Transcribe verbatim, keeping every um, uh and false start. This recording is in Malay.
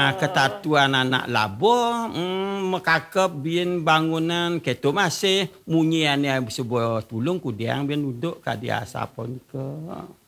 Ah, ketatuan anak labor, hmm, mekakep bien bangunan keto masih munyian yang sebuah tulung kudiang bien duduk kadia sapon ke.